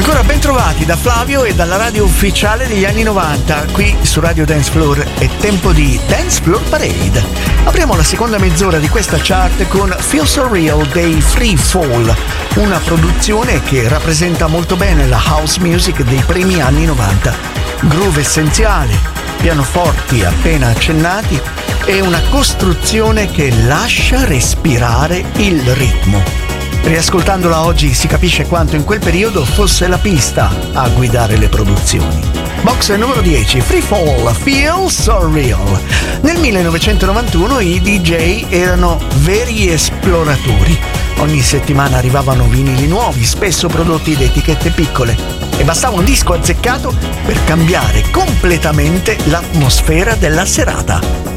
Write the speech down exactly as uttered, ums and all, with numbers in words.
Ancora ben trovati da Flavio e dalla radio ufficiale degli anni novanta. Qui su Radio Dance Floor è tempo di Dance Floor Parade. Apriamo la seconda mezz'ora di questa chart con Feel So Real dei Free Fall, una produzione che rappresenta molto bene la house music dei primi anni novanta. Groove essenziale, pianoforti appena accennati e una costruzione che lascia respirare il ritmo. Riascoltandola oggi si capisce quanto in quel periodo fosse la pista a guidare le produzioni. Box numero dieci, Free Fall, Feel So Real. Nel millenovecentonovantuno i D J erano veri esploratori. Ogni settimana arrivavano vinili nuovi, spesso prodotti da etichette piccole, e bastava un disco azzeccato per cambiare completamente l'atmosfera della serata.